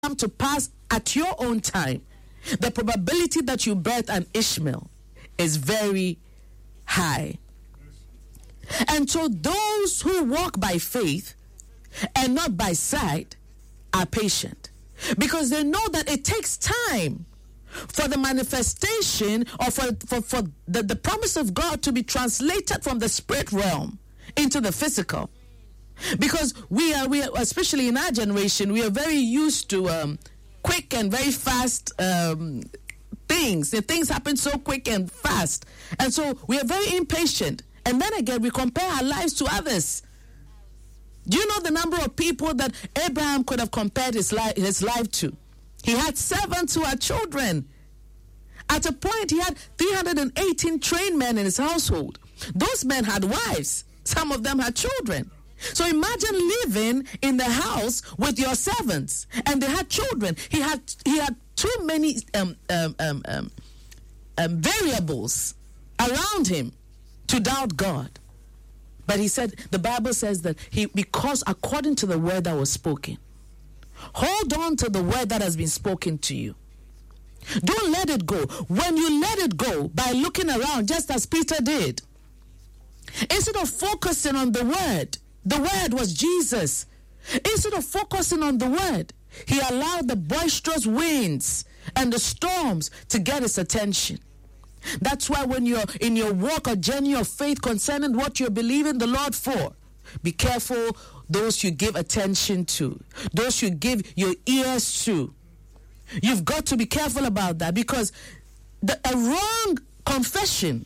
come to pass at your own time, the probability that you birth an Ishmael is very high. And so those who walk by faith and not by sight are patient, because they know that it takes time for the manifestation or for the promise of God to be translated from the spirit realm into the physical. Because we are especially in our generation, we are very used to quick and very fast things. The things happen so quick and fast. And so we are very impatient. And then again, we compare our lives to others. Do you know the number of people that Abraham could have compared his life to? He had servants who had children. At a point, he had 318 trained men in his household. Those men had wives. Some of them had children. So imagine living in the house with your servants, and they had children. He had too many variables around him to doubt God. But he said, the Bible says that because according to the word that was spoken, hold on to the word that has been spoken to you. Don't let it go. When you let it go by looking around, just as Peter did, instead of focusing on the word was Jesus. Instead of focusing on the word, he allowed the boisterous winds and the storms to get his attention. That's why when you're in your walk or journey of faith concerning what you're believing the Lord for, be careful those you give attention to, those you give your ears to. You've got to be careful about that, because a wrong confession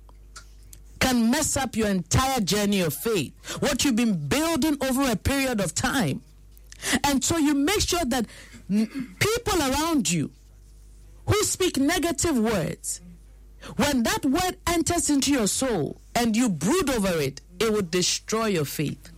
can mess up your entire journey of faith, what you've been building over a period of time. And so you make sure that people around you who speak negative words, when that word enters into your soul and you brood over it, it will destroy your faith.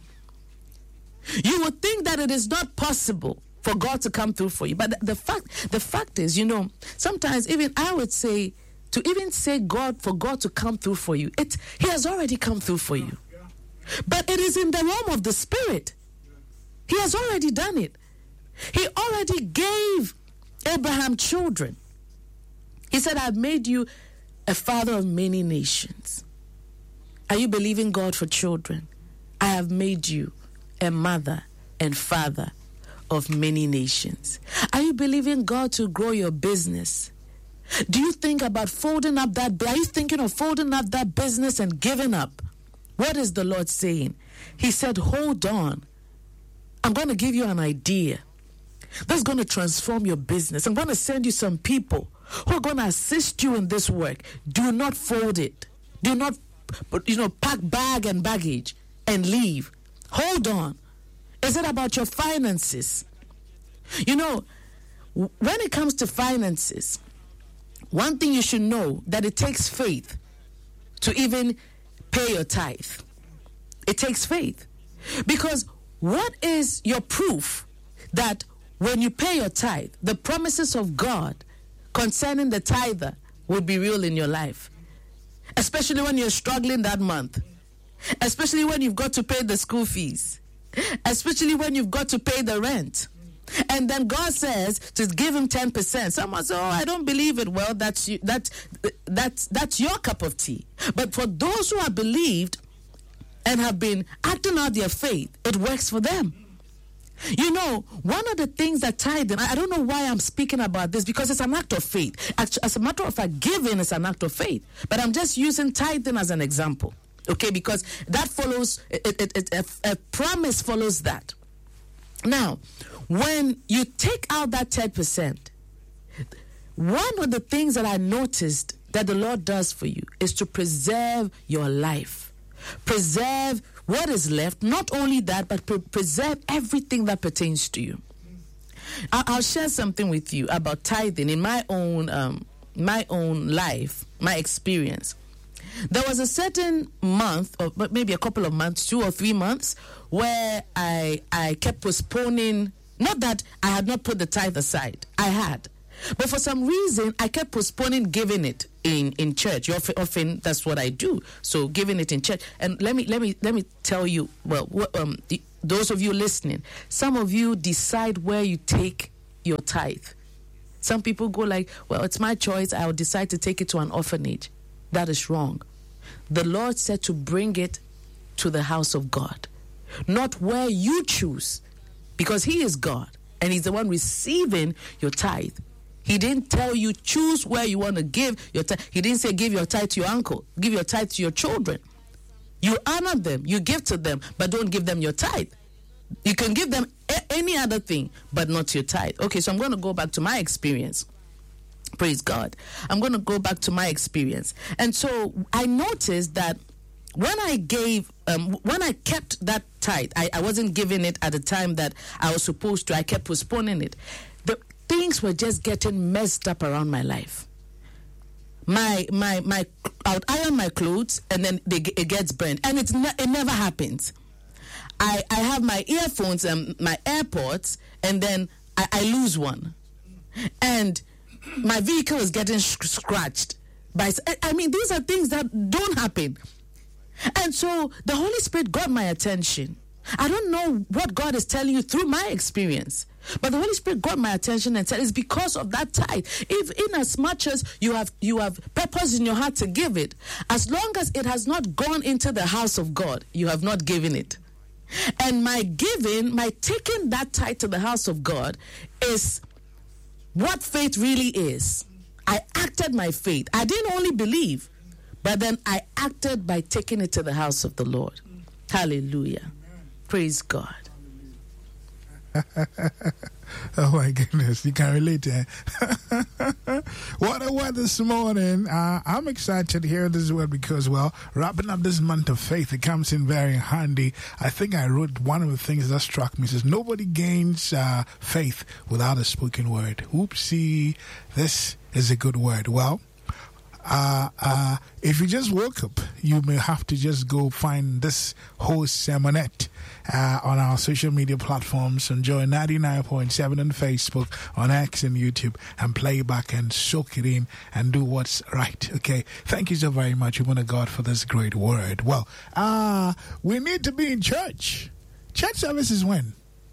You would think that it is not possible for God to come through for you. But the fact is, sometimes even I would say, to even say for God to come through for you, he has already come through for you. But it is in the realm of the spirit. He has already done it. He already gave Abraham children. He said, I've made you a father of many nations. Are you believing God for children? I have made you a mother and father of many nations. Are you believing God to grow your business? Do you think about folding up that? Are you thinking of folding up that business and giving up? What is the Lord saying? He said, hold on. I'm going to give you an idea that's going to transform your business. I'm going to send you some people who are going to assist you in this work. Do not fold it. Do not, pack bag and baggage and leave. Hold on. Is it about your finances? When it comes to finances, one thing you should know, that it takes faith to even pay your tithe. It takes faith. Because what is your proof that when you pay your tithe, the promises of God concerning the tither will be real in your life? Especially when you're struggling that month. Especially when you've got to pay the school fees. Especially when you've got to pay the rent. And then God says to give him 10%. Someone says, I don't believe it. Well, that's your cup of tea. But for those who have believed and have been acting out their faith, it works for them. One of the things that tithing, I don't know why I'm speaking about this, because it's an act of faith. As a matter of fact, giving is an act of faith. But I'm just using tithing as an example. Okay, because that follows, a promise follows that. Now, when you take out that 10%, one of the things that I noticed that the Lord does for you is to preserve your life. Preserve what is left. Not only that, but preserve everything that pertains to you. I'll share something with you about tithing in my own life, my experience. There was a certain month, or maybe a couple of months, 2 or 3 months, where I kept postponing. Not that I had not put the tithe aside. I had. But for some reason, I kept postponing giving it in church. Often that's what I do. So giving it in church. And let me tell you, those of you listening, some of you decide where you take your tithe. Some people go like, well, it's my choice. I'll decide to take it to an orphanage. That is wrong. The Lord said to bring it to the house of God, not where you choose, because He is God and He's the one receiving your tithe. He didn't tell you choose where you want to give your tithe. He didn't say give your tithe to your uncle, give your tithe to your children. You honor them, you give to them, but don't give them your tithe. You can give them any other thing, but not your tithe. Okay, so I'm going to go back to my experience. Praise God. I'm going to go back to my experience. And so I noticed that when I kept that tithe, I wasn't giving it at the time that I was supposed to. I kept postponing it. The things were just getting messed up around my life. I would iron my clothes and then it gets burnt, and it never happens. I have my earphones and my AirPods, and then I lose one, and my vehicle is getting scratched. These are things that don't happen. And so the Holy Spirit got my attention. I don't know what God is telling you through my experience, but the Holy Spirit got my attention and said it's because of that tithe. If in as much as you have purpose in your heart to give it, as long as it has not gone into the house of God, you have not given it. And my taking that tithe to the house of God is what faith really is. I acted my faith. I didn't only believe, but then I acted by taking it to the house of the Lord. Hallelujah. Praise God. Oh my goodness, you can relate to it. What a word this morning. I'm excited to hear this word because, well, wrapping up this month of faith, it comes in very handy. I think I wrote one of the things that struck me. It says, nobody gains faith without a spoken word. Oopsie, this is a good word. Well, if you just woke up, you may have to just go find this whole sermonette on our social media platforms, on Joy 99.7 on Facebook, on X and YouTube, and play back and soak it in and do what's right. Okay, thank you so very much, woman of God, for this great word. Well, we need to be in church. Church service is when?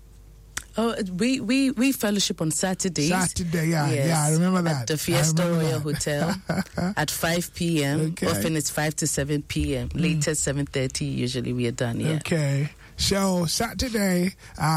Oh, we fellowship on Saturdays. Saturday, yeah, yes, yeah, I remember that. At the Fiesta Royal Hotel at 5 p.m. Okay. Often it's 5 to 7 p.m. Latest 7:30. Usually we are done. Yeah. Okay. So Saturday,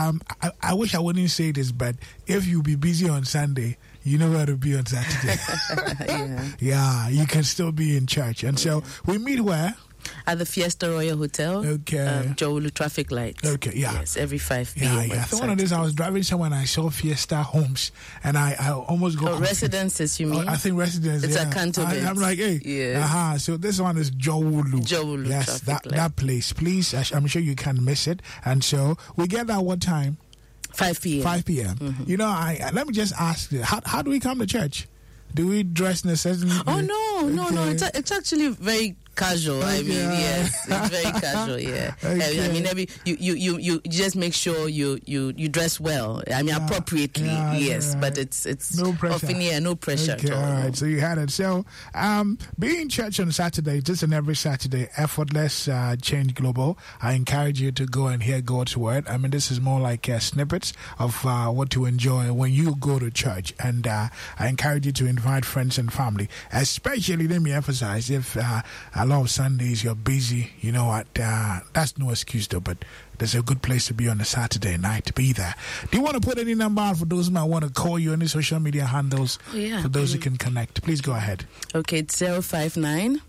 I wish I wouldn't say this, but if you be busy on Sunday, you know where to be on Saturday. Yeah, you can still be in church, and so we meet where? At the Fiesta Royal Hotel. Okay. Jowolu traffic lights. Okay, yeah. Yes, every 5 p.m. Yeah. I thought one of these, I was driving somewhere and I saw Fiesta Homes and I almost go. Oh, residences, you mean? I think residences. It's a cantonment. I'm like, hey. Yeah. So this one is Jowolu. Jowolu. Yes, that place. Please, I'm sure you can't miss it. And so we get that what time? 5 p.m. 5 p.m. Mm-hmm. You know, let me just ask you, how do we come to church? Do we dress in a certain... Oh, no. It's actually very casual. I mean, yes, it's very casual. Yeah. Okay. I mean, you just make sure you dress well. I mean, appropriately. Yes, but it's no pressure. Often no pressure. Okay, at all. All right. So you had it. So, being in church on Saturday, just on every Saturday, Effortless Change Global. I encourage you to go and hear God's word. I mean, this is more like snippets of what to enjoy when you go to church, and I encourage you to invite friends and family. Especially, let me emphasize, if a lot of Sundays you're busy, you know what, that's no excuse though, but there's a good place to be on a Saturday night to be there. Do you want to put any number out for those who might want to call you, any social media handles for those who can connect? Please go ahead. Okay, it's 059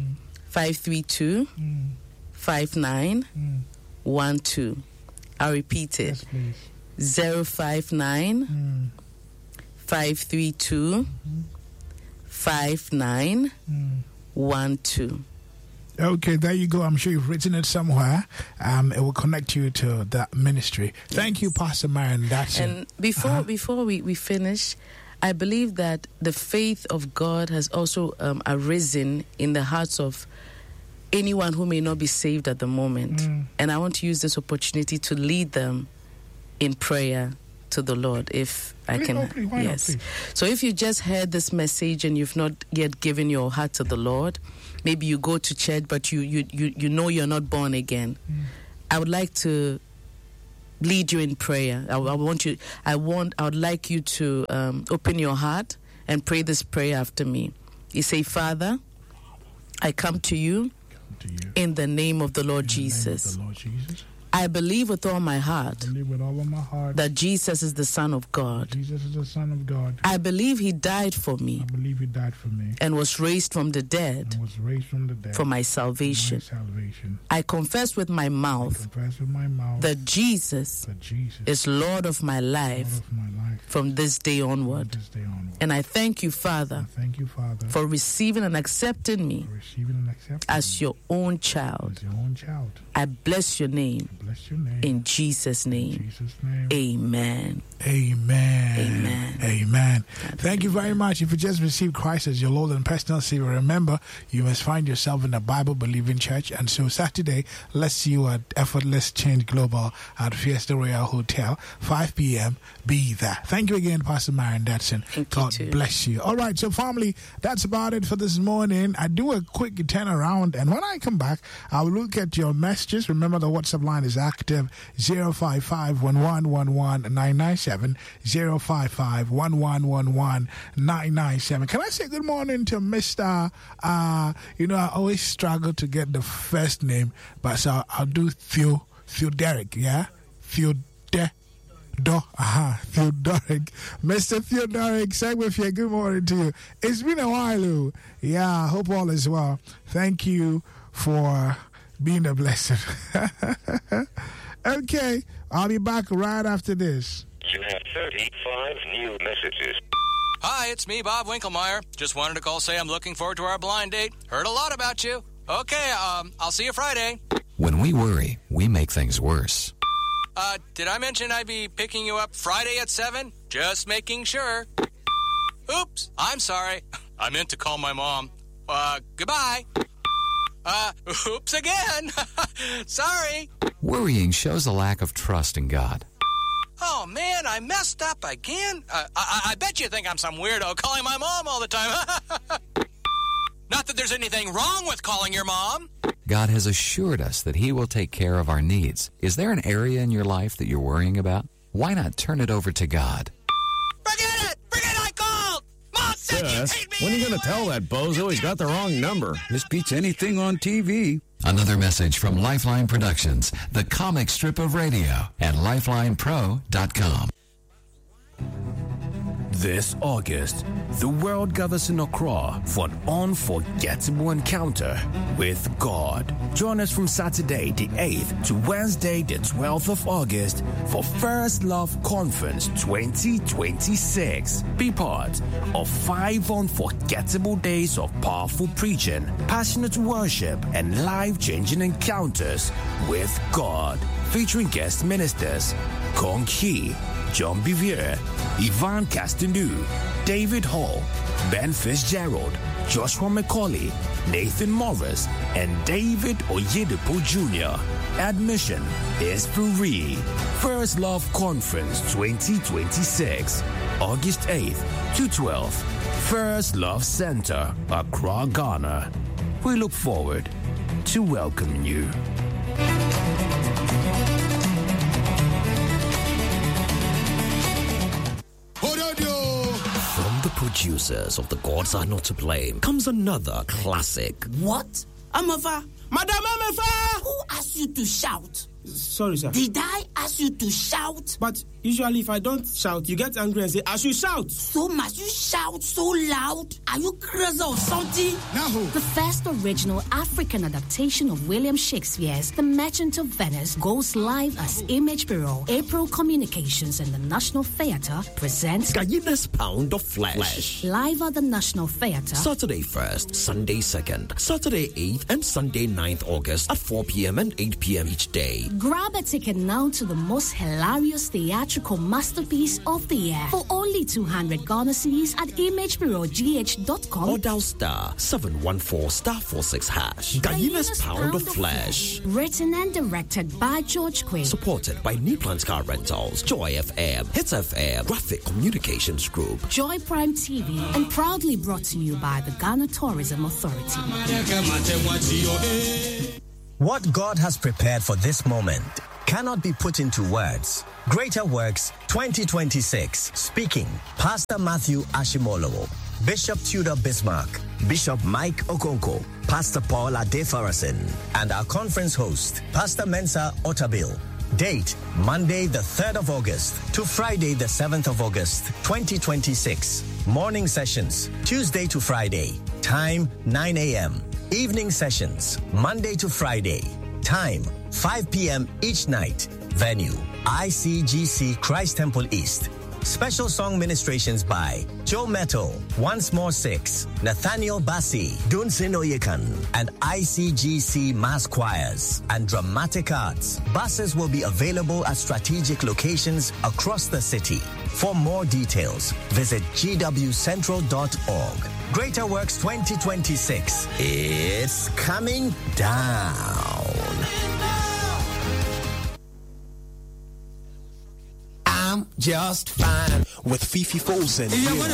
532 5912. I'll repeat it. Yes, 059 532 5912. Okay, there you go. I'm sure you've written it somewhere. It will connect you to that ministry. Thank you, Pastor Marion. And before we finish, I believe that the faith of God has also arisen in the hearts of anyone who may not be saved at the moment. And I want to use this opportunity to lead them in prayer to the Lord, if I can. Yes. So if you just heard this message and you've not yet given your heart to the Lord, maybe you go to church but you know you're not born again, I would like to lead you in prayer. I would like you to open your heart and pray this prayer after me. You say, Father, I come to you in the name of the Lord Jesus. I believe with all my heart that Jesus is the Son of God. Jesus is the Son of God. I believe he died for me. I believe he died for me. And was raised from the dead. For my salvation. I confess with my mouth that Jesus is Lord of my life from this day onward. And I thank you, Father, for receiving and accepting me as your own child. I bless your name. In Jesus' name. Amen. Amen. Amen. Thank you very much. If you just received Christ as your Lord and personal Savior, remember, you must find yourself in a Bible-believing church. And so Saturday, let's see you at Effortless Change Global at Fiesta Royal Hotel, 5 p.m. Be there. Thank you again, Pastor Marion Datson. God bless you. All right, so family, that's about it for this morning. I do a quick turnaround, and when I come back, I'll look at your messages. Remember, the WhatsApp line is active, 055-1111-997, 055-1111-997. Can I say good morning to Mr. I always struggle to get the first name, but so I'll do Theodoric, yeah? Theodoric. Mr. Theodoric, say with you, good morning to you. It's been a while, yeah, I hope all is well. Thank you for being a blessing. Okay, I'll be back right after this. You have 35 new messages. Hi, it's me, Bob Winkelmeyer. Just wanted to call, say I'm looking forward to our blind date. Heard a lot about you. Okay, I'll see you Friday. When we worry, we make things worse. Did I mention I'd be picking you up Friday at 7? Just making sure. Oops, I'm sorry. I meant to call my mom. Goodbye. Oops again. Sorry. Worrying shows a lack of trust in God. Oh, man, I messed up again. I bet you think I'm some weirdo calling my mom all the time. Not that there's anything wrong with calling your mom. God has assured us that he will take care of our needs. Is there an area in your life that you're worrying about? Why not turn it over to God? Forget it! I called! Mom said you hate me when are you going to tell that bozo he's got the wrong number? This beats anything on TV. Another message from Lifeline Productions, the comic strip of radio, at lifelinepro.com. This August, the world gathers in Accra for an unforgettable encounter with God. Join us from Saturday the 8th to Wednesday the 12th of August for First Love Conference 2026. Be part of 5 unforgettable days of powerful preaching, passionate worship, and life-changing encounters with God. Featuring guest ministers Kong Hee, John Bevere, Ivan Castandu, David Hall, Ben Fitzgerald, Joshua McCauley, Nathan Morris, and David Oyedepo Jr. Admission is free. First Love Conference 2026, August 8th to 12th. First Love Center, Accra, Ghana. We look forward to welcoming you. From the producers of The Gods Are Not to Blame comes another classic. What? Amafa? Madam Amafa! Who asked you to shout? Sorry, sir. Did I ask you to shout? But usually if I don't shout, you get angry and say, I should shout. So must you shout so loud? Are you crazy or something? No. The first original African adaptation of William Shakespeare's The Merchant of Venice goes live as Image Bureau. April Communications and the National Theatre presents Gallina's Pound of Flesh. Live at the National Theatre. Saturday 1st, Sunday 2nd, Saturday 8th and Sunday 9th August at 4 p.m. and 8 p.m. each day. Grab a ticket now to the most hilarious theatrical masterpiece of the year for only 200 Ghana cedis at imagebureaugh.com or dial star 714*46#. Gallina's Pound of Flesh. Written and directed by George Quinn. Supported by Niplan's Car Rentals, Joy FM, Hits FM, Graphic Communications Group, Joy Prime TV, and proudly brought to you by the Ghana Tourism Authority. What God has prepared for this moment cannot be put into words. Greater Works 2026. Speaking, Pastor Matthew Ashimolowo, Bishop Tudor Bismarck, Bishop Mike Okonko, Pastor Paul Adefarasin, and our conference host, Pastor Mensa Otabil. Date, Monday the 3rd of August to Friday the 7th of August, 2026. Morning sessions, Tuesday to Friday. Time, 9 a.m. Evening sessions, Monday to Friday. Time, 5 p.m. each night. Venue, ICGC Christ Temple East. Special song ministrations by Joe Metal, Once More 6, Nathaniel Bassi, Dunsin Oyekan, and ICGC Mass Choirs and Dramatic Arts. Buses will be available at strategic locations across the city. For more details, visit gwcentral.org. Greater Works 2026. It's coming down. I'm just fine with Fifi Folsen.